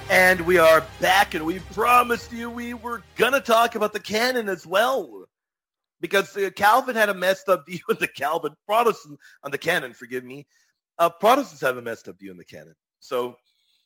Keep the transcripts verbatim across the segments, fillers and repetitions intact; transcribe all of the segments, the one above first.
And we are back, and we promised you we were going to talk about the canon as well. Because uh, Calvin had a messed up view of the Calvin, Protestant, on the canon, forgive me. Uh, Protestants have a messed up view in the canon. So,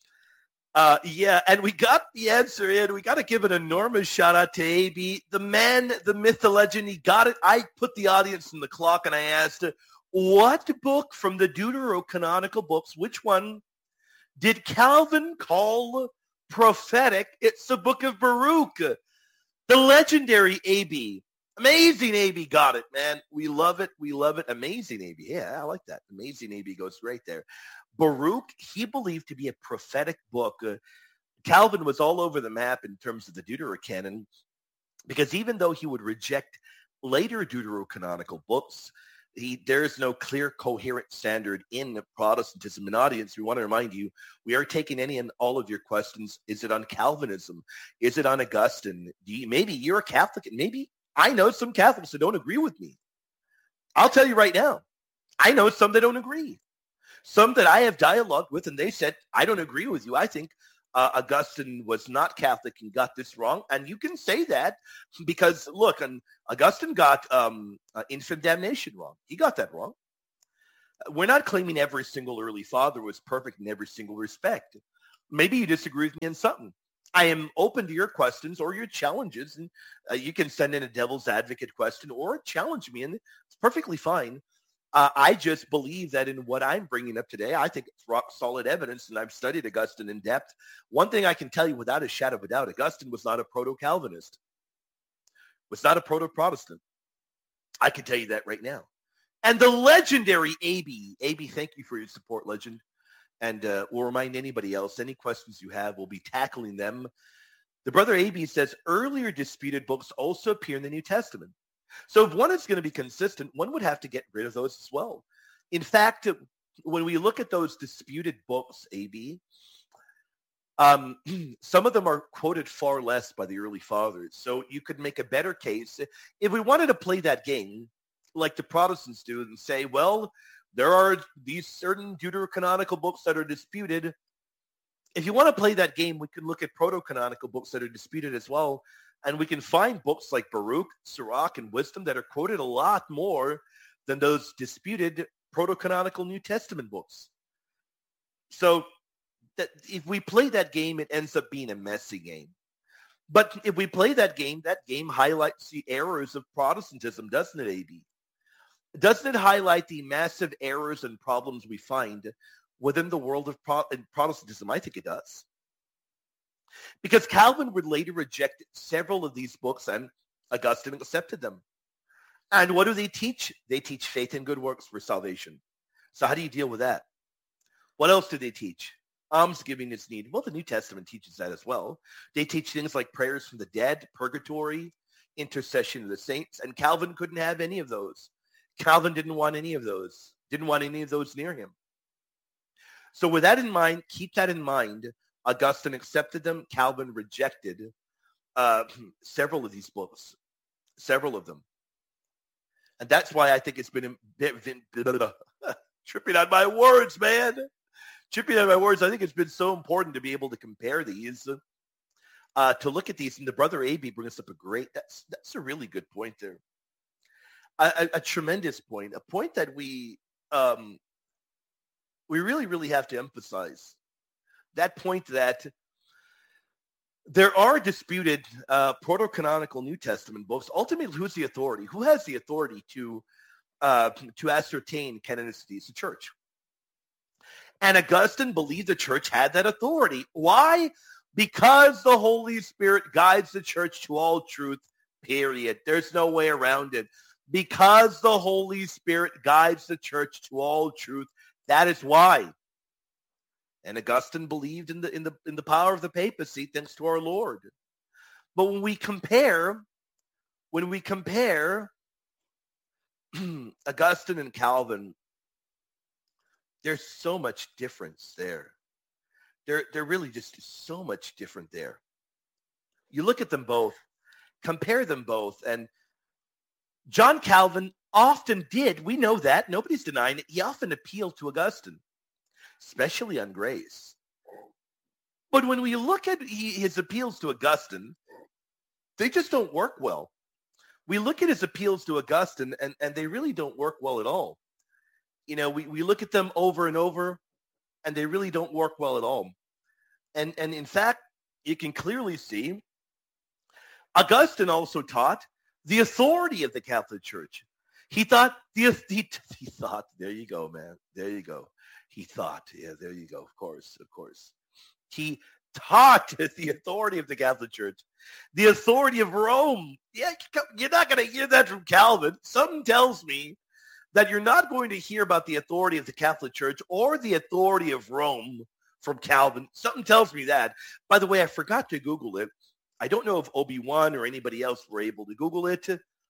uh, yeah, and we got the answer in. We got to give an enormous shout out to A B. The man, the myth, the legend, he got it. I put the audience in the clock, and I asked, what book from the Deuterocanonical books, which one did Calvin call prophetic? It's the book of Baruch. The legendary A B. Amazing A B got it, man. We love it. We love it. Amazing A B. Yeah, I like that. Amazing A B goes right there. Baruch, he believed to be a prophetic book. Uh, Calvin was all over the map in terms of the Deuterocanon, because even though he would reject later Deuterocanonical books, He, there is no clear, coherent standard in Protestantism. And audience, we want to remind you, we are taking any and all of your questions. Is it on Calvinism? Is it on Augustine? Do you, maybe you're a Catholic, and maybe I know some Catholics that don't agree with me. I'll tell you right now, I know some that don't agree. Some that I have dialogued with, and they said, I don't agree with you. I think Uh, Augustine was not Catholic and got this wrong. And you can say that because, look, and Augustine got um, uh, infant damnation wrong. He got that wrong. We're not claiming every single early father was perfect in every single respect. Maybe you disagree with me on something. I am open to your questions or your challenges, and uh, you can send in a devil's advocate question or challenge me, and it's perfectly fine. Uh, I just believe that in what I'm bringing up today, I think it's rock solid evidence, and I've studied Augustine in depth. One thing I can tell you without a shadow of a doubt, Augustine was not a proto-Calvinist, was not a proto-Protestant. I can tell you that right now. And the legendary A B, A B, thank you for your support, legend. And uh, we'll remind anybody else, any questions you have, we'll be tackling them. The brother A B says, earlier disputed books also appear in the New Testament. So if one is going to be consistent, one would have to get rid of those as well. In fact, when we look at those disputed books, A B, um, some of them are quoted far less by the early fathers. So you could make a better case. If we wanted to play that game, like the Protestants do, and say, well, there are these certain deuterocanonical books that are disputed. If you want to play that game, we can look at proto-canonical books that are disputed as well. And we can find books like Baruch, Sirach, and Wisdom that are quoted a lot more than those disputed proto-canonical New Testament books. So that if we play that game, it ends up being a messy game. But if we play that game, that game highlights the errors of Protestantism, doesn't it, A B? Doesn't it highlight the massive errors and problems we find within the world of Pro- Protestantism? I think it does. Because Calvin would later reject several of these books, and Augustine accepted them. And what do they teach? They teach faith and good works for salvation. So how do you deal with that? What else do they teach? Almsgiving is needed. Well, the New Testament teaches that as well. They teach things like prayers from the dead, purgatory, intercession of the saints, and Calvin couldn't have any of those. Calvin didn't want any of those, didn't want any of those near him. So with that in mind, keep that in mind. Augustine accepted them. Calvin rejected uh, several of these books, several of them. And that's why I think it's been, been, been, been tripping on my words, man. Tripping on my words. I think it's been so important to be able to compare these, uh, to look at these. And the brother A B brings up a great, that's, that's a really good point there. A, a, a tremendous point, a point that we, um, we really, really have to emphasize. That point that there are disputed uh, proto-canonical New Testament books. Ultimately, who's the authority? Who has the authority to uh, to ascertain canonicity? It's the church. And Augustine believed the church had that authority. Why? Because the Holy Spirit guides the church to all truth, period. There's no way around it. Because the Holy Spirit guides the church to all truth. That is why. And Augustine believed in the in the in the power of the papacy, thanks to our Lord. But when we compare, when we compare Augustine and Calvin, there's so much difference there. There, there really just is so much different there. You look at them both, compare them both, and John Calvin often did, we know that, nobody's denying it, he often appealed to Augustine, especially on grace. But when we look at he, his appeals to Augustine, they just don't work well. We look at his appeals to Augustine, and, and they really don't work well at all. You know, we, we look at them over and over, and they really don't work well at all. And, and in fact, you can clearly see Augustine also taught the authority of the Catholic Church. He thought, the he, he thought, there you go, man. There you go. He thought, yeah, there you go. Of course, of course. He taught the authority of the Catholic Church, the authority of Rome. Yeah, you're not going to hear that from Calvin. Something tells me that you're not going to hear about the authority of the Catholic Church or the authority of Rome from Calvin. Something tells me that. By the way, I forgot to Google it. I don't know if Obi-Wan or anybody else were able to Google it.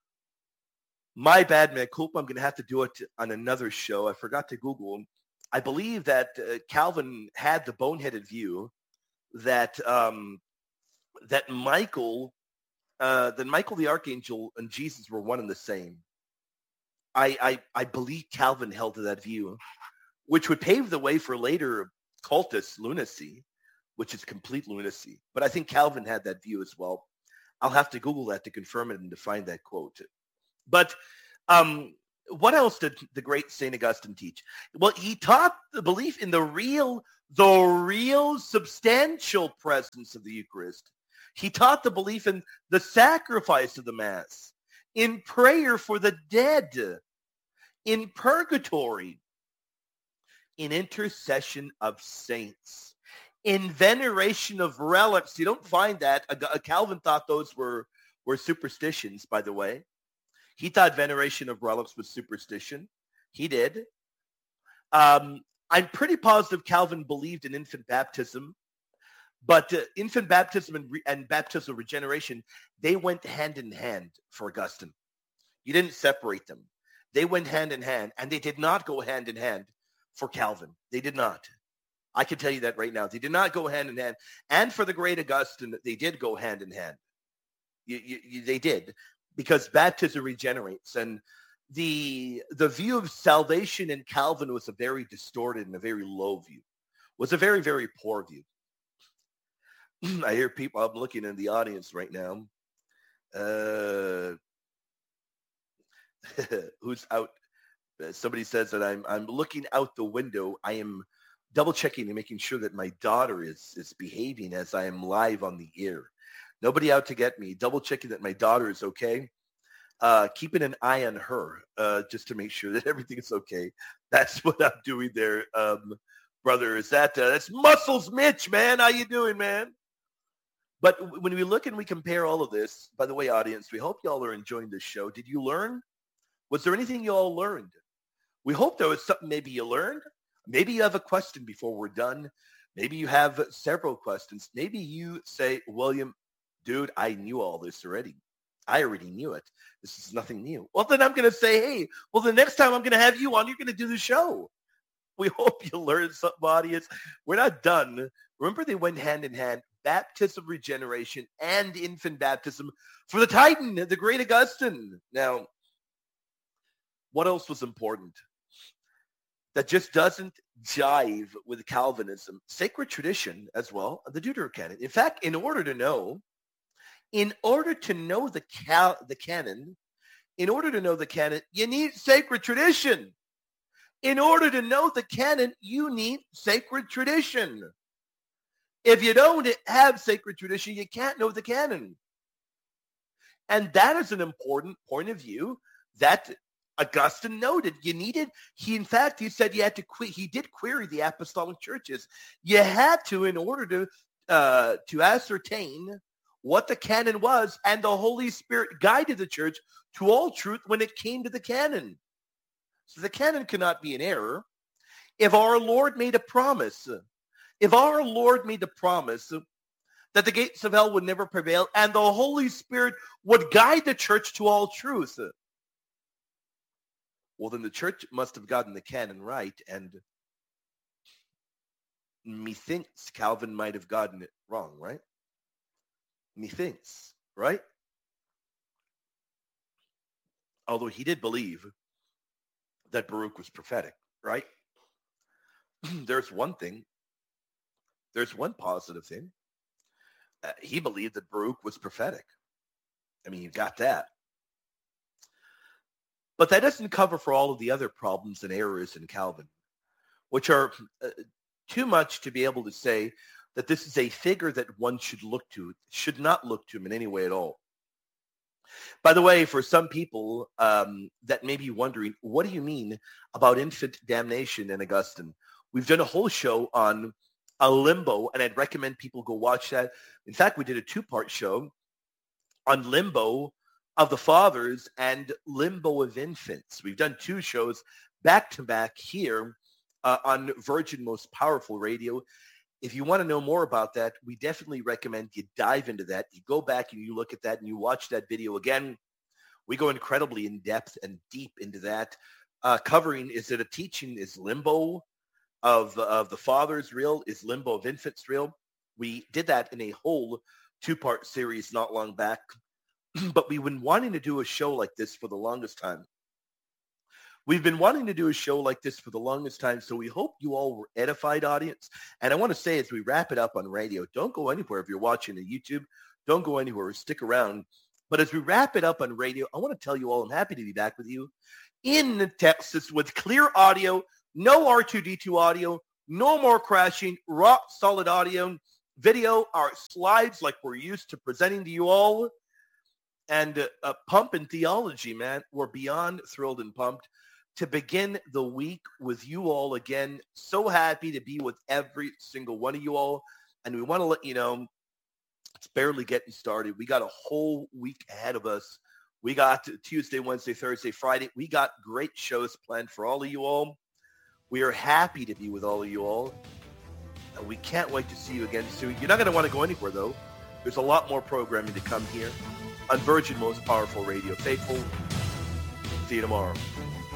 My bad, man. Cool. I'm going to have to do it on another show. I forgot to Google. I believe that uh, Calvin had the boneheaded view that um, that Michael, uh, that Michael the Archangel and Jesus were one and the same. I, I I believe Calvin held to that view, which would pave the way for later cultist lunacy, which is complete lunacy. But I think Calvin had that view as well. I'll have to Google that to confirm it and to find that quote. But um, what else did the great Saint Augustine teach? Well, he taught the belief in the real, the real substantial presence of the Eucharist. He taught the belief in the sacrifice of the Mass, in prayer for the dead, in purgatory, in intercession of saints, in veneration of relics. You don't find that. Calvin thought those were, were superstitions, by the way. He thought veneration of relics was superstition. He did. Um, I'm pretty positive Calvin believed in infant baptism, but uh, infant baptism and, re- and baptismal regeneration, they went hand in hand for Augustine. You didn't separate them. They went hand in hand, and they did not go hand in hand for Calvin. They did not. I can tell you that right now. They did not go hand in hand. And for the great Augustine, they did go hand in hand. You, you, you, they did. Because baptism regenerates, and the the view of salvation in Calvin was a very distorted and a very low view, was a very, very poor view. I hear people, I'm looking in the audience right now, uh, who's out. Somebody says that I'm I'm looking out the window. I am double checking and making sure that my daughter is is behaving as I am live on the air. Nobody out to get me. Double checking that my daughter is okay. Uh, keeping an eye on her uh, just to make sure that everything is okay. That's what I'm doing there, um, brother. Is that uh, that's Muscles Mitch, man? How you doing, man? But when we look and we compare all of this, by the way, audience, we hope y'all are enjoying this show. Did you learn? Was there anything you all learned? We hope there was something maybe you learned. Maybe you have a question before we're done. Maybe you have several questions. Maybe you say, William, dude, I knew all this already. I already knew it. This is nothing new. Well, then I'm going to say, hey, well, the next time I'm going to have you on, you're going to do the show. We hope you learned something, audience. We're not done. Remember, they went hand in hand, baptism, regeneration, and infant baptism for the Titan, the great Augustine. Now, what else was important? That just doesn't jive with Calvinism. Sacred tradition as well, the Deuterocanon. In fact, in order to know, in order to know the cal- the canon, in order to know the canon, you need sacred tradition. In order to know the canon, you need sacred tradition. If you don't have sacred tradition, you can't know the canon. And that is an important point of view that Augustine noted. You needed, he, in fact, he said you had to, que- he did query the apostolic churches. You had to, in order to, uh, to ascertain what the canon was, and the Holy Spirit guided the church to all truth when it came to the canon. So the canon cannot be an error. If our Lord made a promise, if our Lord made a promise that the gates of hell would never prevail and the Holy Spirit would guide the church to all truth, well, then the church must have gotten the canon right, and methinks Calvin might have gotten it wrong, right? Methinks, right? Although he did believe that Baruch was prophetic, right? There's one thing there's one positive thing. Uh, he believed that Baruch was prophetic. I mean, you got that. But that doesn't cover for all of the other problems and errors in Calvin, which are uh, too much to be able to say that this is a figure that one should look to, should not look to him in any way at all. By the way, for some people um, that may be wondering, what do you mean about infant damnation and Augustine? We've done a whole show on a limbo, and I'd recommend people go watch that. In fact, we did a two-part show on limbo of the fathers and limbo of infants. We've done two shows back-to-back here uh, on Virgin Most Powerful Radio. If you want to know more about that, we definitely recommend you dive into that. You go back and you look at that and you watch that video again. We go incredibly in depth and deep into that, uh, covering, is it a teaching, is limbo of, of the fathers real? Is limbo of infants real? We did that in a whole two-part series not long back. But we've been wanting to do a show like this for the longest time. We've been wanting to do a show like this for the longest time, so we hope you all were edified, audience. And I want to say, as we wrap it up on radio, don't go anywhere if you're watching on YouTube. Don't go anywhere. Stick around. But as we wrap it up on radio, I want to tell you all I'm happy to be back with you in Texas with clear audio, no R two D two audio, no more crashing, rock solid audio, video, our slides like we're used to presenting to you all. And uh, uh, pump and theology, man. We're beyond thrilled and pumped to begin the week with you all again. So happy to be with every single one of you all. And we want to let you know it's barely getting started. We got a whole week ahead of us. We got Tuesday, Wednesday, Thursday, Friday. We got great shows planned for all of you all. We are happy to be with all of you all. And we can't wait to see you again soon. You're not going to want to go anywhere, though. There's a lot more programming to come here on Virgin Most Powerful Radio. Faithful. See you tomorrow.